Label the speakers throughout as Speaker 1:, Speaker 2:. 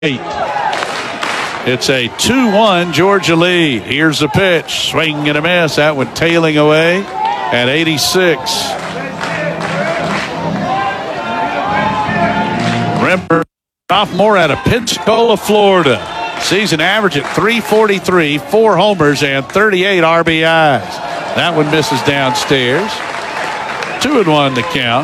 Speaker 1: It's a 2-1 Georgia lead. Here's the pitch. Swing and a miss. That one tailing away at 86. Remember, sophomore out of Pensacola, Florida. Season average at 343, 4 homers and 38 RBIs. That one misses downstairs. 2-1 to count.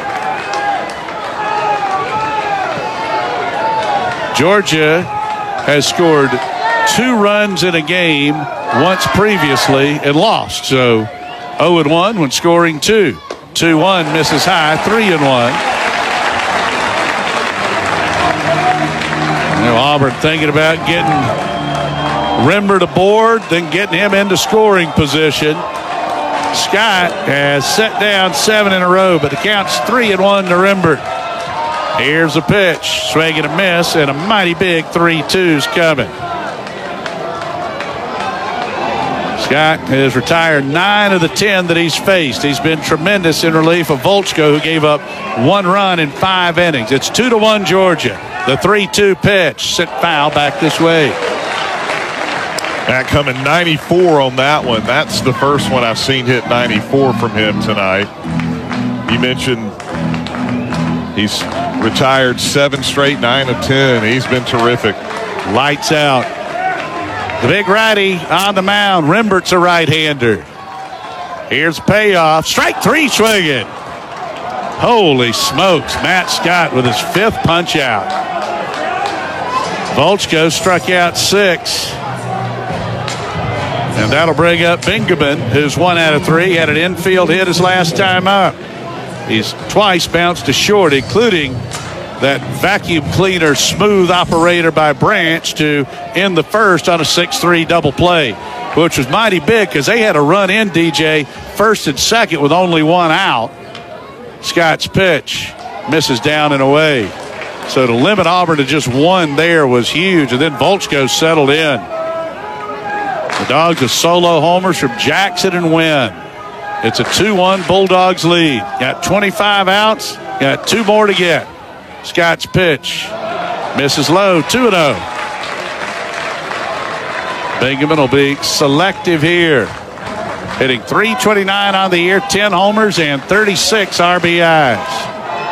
Speaker 1: Georgia has scored 2 runs in a game once previously and lost. So 0-1 when scoring 2. 2-1 misses high. 3-1. Auburn thinking about getting Rembert aboard, then getting him into scoring position. Scott has set down 7 in a row, but the count's 3-1 to Rembert. Here's a pitch, swing and a miss, and a mighty big 3-2's coming. Scott has retired 9 of the 10 that he's faced. He's been tremendous in relief of Volchko, who gave up 1 run in 5 innings. It's 2-1 Georgia. The 3-2 pitch, sent foul back this way.
Speaker 2: Matt coming 94 on that one. That's the first one I've seen hit 94 from him tonight. You mentioned he's retired 7 straight, 9 of 10. He's been terrific.
Speaker 1: Lights out. The big righty on the mound. Rembert's a right-hander. Here's payoff. Strike 3 swinging. Holy smokes. Matt Scott with his 5th punch out. Volchko struck out 6. And that'll bring up Bingaman, who's 1 out of 3. Had an infield hit his last time up. He's twice bounced to short, including that vacuum cleaner smooth operator by Branch to end the first on a 6-3 double play, which was mighty big because they had a run in, DJ, first and second with only 1 out. Scott's pitch misses down and away. So to limit Auburn to just 1 there was huge, and then Volchko settled in. The Dogs with solo homers from Jackson and Wynn. It's a 2-1 Bulldogs lead. Got 25 outs, got 2 more to get. Scott's pitch misses low, 2-0. Bingaman will be selective here. Hitting .329 on the year, 10 homers and 36 RBIs.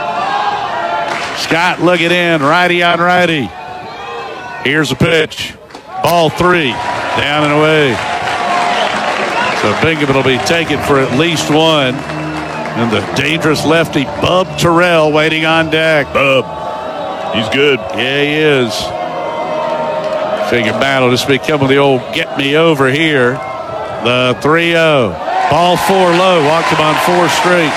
Speaker 1: Scott looking in, righty on righty. Here's a pitch. Ball 3, down and away. So Bingaman will be taken for at least 1. And the dangerous lefty Bub Terrell waiting on deck.
Speaker 2: Bub, he's good.
Speaker 1: Yeah, he is. Figure Matt will just be coming with the old get me over here. The 3-0. Ball 4 low. Walked him on 4 straight.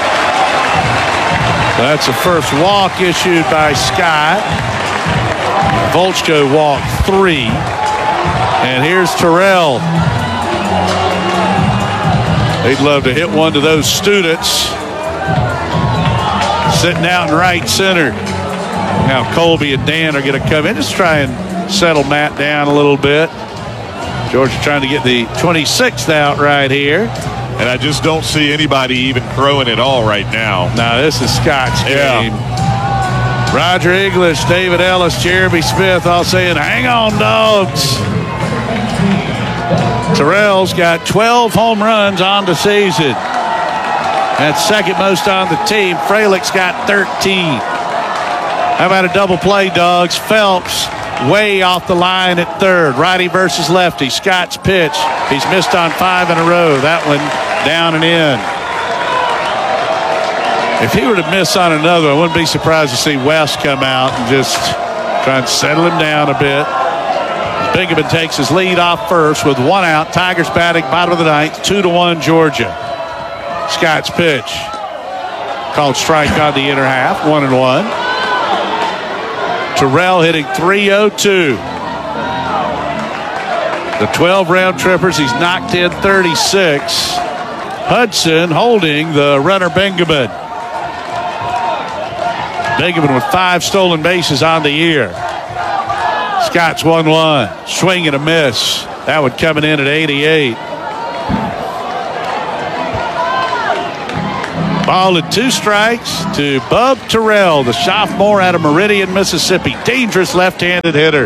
Speaker 1: So that's the first walk issued by Scott. Volchko walked 3. And here's Terrell. They'd love to hit one to those students. Sitting out in right center. Now Colby and Dan are going to come in. Just try and settle Matt down a little bit. Georgia trying to get the 26th out right here.
Speaker 2: And I just don't see anybody even throwing it all right now.
Speaker 1: Now this is Scott's game. Roger English, David Ellis, Jeremy Smith all saying, hang on, dogs. Terrell's got 12 home runs on the season. That's second most on the team. Fralick's got 13. How about a double play, Dogs? Phelps way off the line at third. Righty versus lefty. Scott's pitch. He's missed on 5 in a row. That one down and in. If he were to miss on another, I wouldn't be surprised to see West come out and just try and settle him down a bit. Bingaman takes his lead off first with 1 out. Tigers batting bottom of the 9th. 2-1 Georgia. Scott's pitch. Called strike on the inner half. 1-1. Terrell hitting .302. The 12 round trippers. He's knocked in 36. Hudson holding the runner Bingaman. Bingaman with 5 stolen bases on the year. Scott's 1-1. Swing and a miss. That one coming in at 88. Ball at 2 strikes to Bub Terrell, the sophomore out of Meridian, Mississippi. Dangerous left-handed hitter.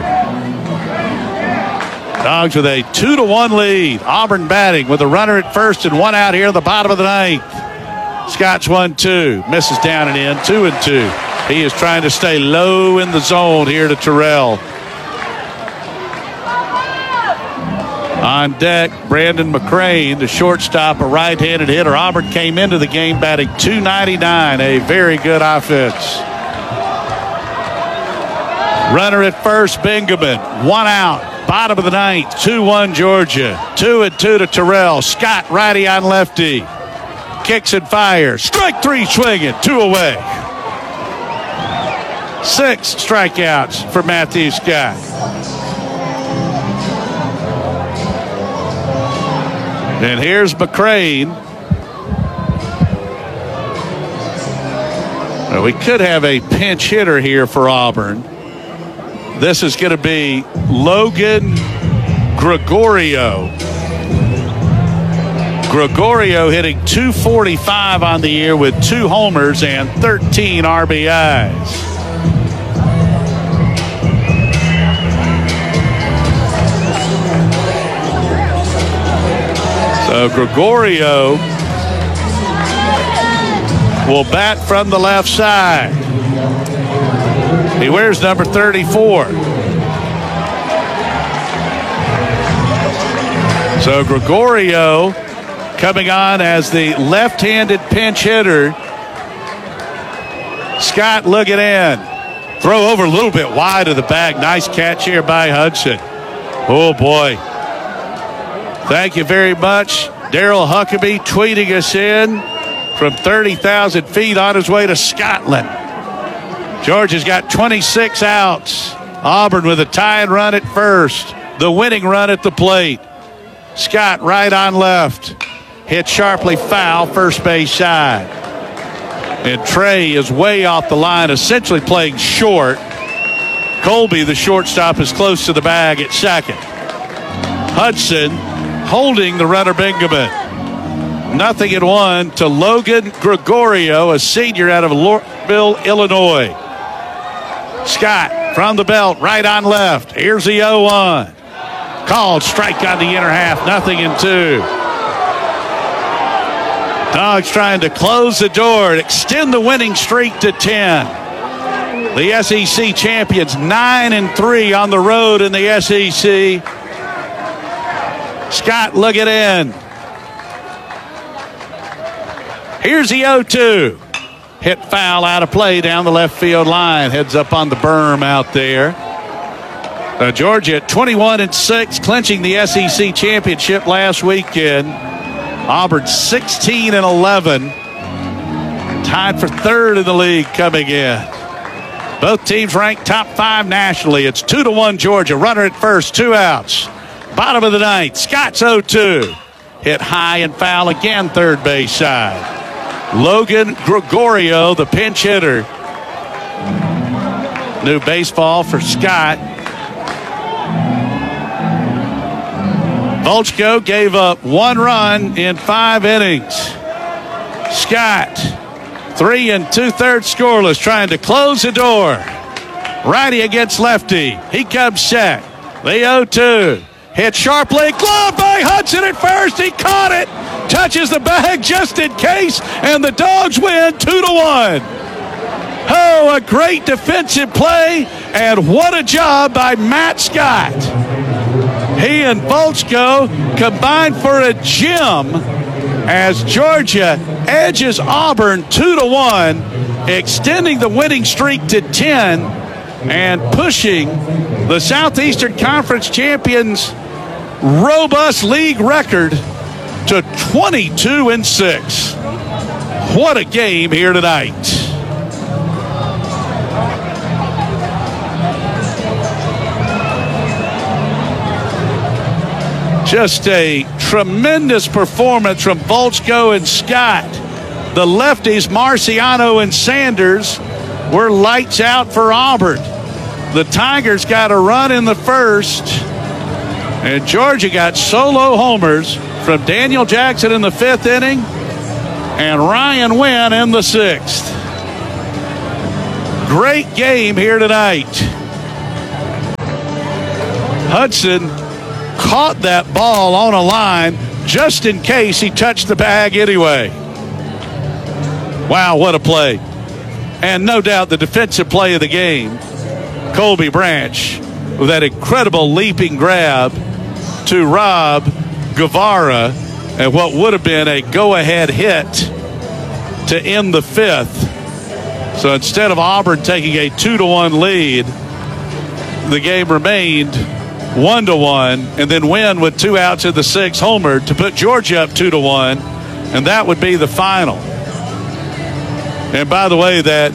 Speaker 1: Dogs with a 2-1 lead. Auburn batting with a runner at first and 1 out here in the bottom of the 9th. Scott's 1-2. Misses down and in. 2-2. He is trying to stay low in the zone here to Terrell. On deck, Brandon McCrane, the shortstop, a right-handed hitter. Auburn came into the game batting .299, a very good offense. Runner at first, Bingaman. 1 out, bottom of the 9th, 2-1 Georgia. 2-2 to Terrell. Scott, righty on lefty. Kicks and fires. Strike 3 swinging, 2 away. 6 strikeouts for Matthew Scott. And here's McCrane. Well, we could have a pinch hitter here for Auburn. This is going to be Logan Gregorio. Gregorio hitting .245 on the year with 2 homers and 13 RBIs. So Gregorio will bat from the left side. He wears number 34. So Gregorio coming on as the left-handed pinch hitter. Scott looking in. Throw over a little bit wide of the bag. Nice catch here by Hudson. Oh, boy. Thank you very much. Daryl Huckabee tweeting us in from 30,000 feet on his way to Scotland. Georgia's got 26 outs. Auburn with a tying run at first. The winning run at the plate. Scott right on left. Hit sharply foul, first base side. And Trey is way off the line, essentially playing short. Colby, the shortstop, is close to the bag at second. Hudson holding the runner Bingaman. 0-1 to Logan Gregorio, a senior out of Lortville, Illinois. Scott from the belt, right on left. Here's the 0-1. Called strike on the inner half, 0-2. Dogs trying to close the door and extend the winning streak to 10. The SEC champions 9-3 on the road in the SEC. Scott looking in. Here's the 0-2. Hit foul out of play down the left field line. Heads up on the berm out there. Georgia at 21-6, clinching the SEC championship last weekend. Auburn 16-11. Tied for 3rd in the league coming in. Both teams ranked top 5 nationally. It's 2-1 Georgia. Runner at first, 2 outs. Bottom of the 9th, Scott's 0-2. Hit high and foul again, third base side. Logan Gregorio, the pinch hitter. New baseball for Scott. Volchko gave up 1 run in 5 innings. Scott, 3 2/3 scoreless, trying to close the door. Righty against lefty. He comes set. The 0-2. Hit sharply, glove by Hudson at first. He caught it, touches the bag just in case, and the Dogs win 2-1. Oh, a great defensive play, and what a job by Matt Scott. He and Volchko combined for a gem as Georgia edges Auburn 2-1, extending the winning streak to 10 and pushing the Southeastern Conference champions' robust league record to 22-6. What a game here tonight. Just a tremendous performance from Volchko and Scott. The lefties, Marciano and Sanders, were lights out for Auburn. The Tigers got a run in the first, and Georgia got solo homers from Daniel Jackson in the 5th inning and Ryan Wynn in the 6th. Great game here tonight. Hudson caught that ball on a line just in case he touched the bag anyway. Wow, what a play. And no doubt the defensive play of the game, Colby Branch, with that incredible leaping grab to Rob Guevara and what would have been a go-ahead hit to end the 5th. So instead of Auburn taking a 2-1 lead, the game remained 1-1, and then Wynn with 2 outs in the 6th homered to put Georgia up 2-1, and that would be the final. And by the way, that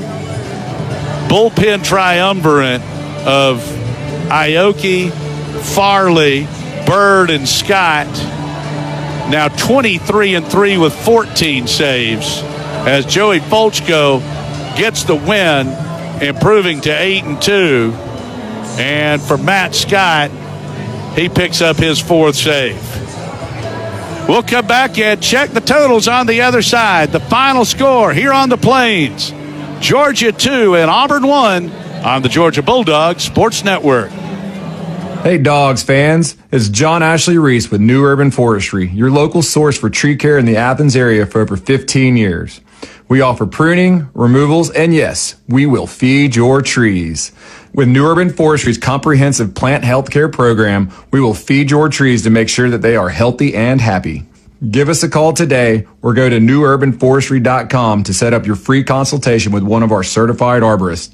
Speaker 1: bullpen triumvirate of Aoki, Farley, Bird, and Scott now 23-3 with 14 saves as Joey Folchko gets the win, improving to 8-2. And for Matt Scott, he picks up his 4th save. We'll come back and check the totals on the other side. The final score here on the Plains. Georgia 2 and Auburn 1 on the Georgia Bulldogs Sports Network.
Speaker 3: Hey Dogs fans, it's John Ashley Reese with New Urban Forestry, your local source for tree care in the Athens area for over 15 years. We offer pruning, removals, and yes, we will feed your trees. With New Urban Forestry's comprehensive plant health care program, we will feed your trees to make sure that they are healthy and happy. Give us a call today or go to newurbanforestry.com to set up your free consultation with one of our certified arborists.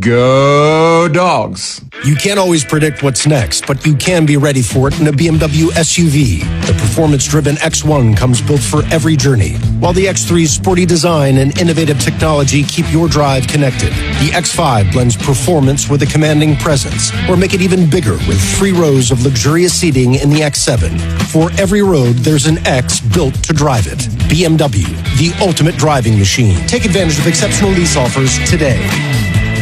Speaker 3: Go Dogs!
Speaker 4: You can't always predict what's next, but you can be ready for it in a BMW SUV. The performance-driven X1 comes built for every journey, while the X3's sporty design and innovative technology keep your drive connected. The X5 blends performance with a commanding presence, or make it even bigger with 3 rows of luxurious seating in the X7. For every road, there's an X built to drive it. BMW, the ultimate driving machine. Take advantage of exceptional lease offers today.